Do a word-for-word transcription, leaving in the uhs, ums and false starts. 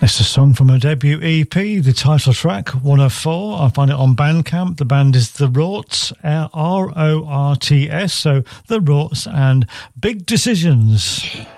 It's a song from her debut E P, the title track, one oh four. I find it on Bandcamp. The band is The Rorts, R O R T S, so The Rorts and Big Decisions.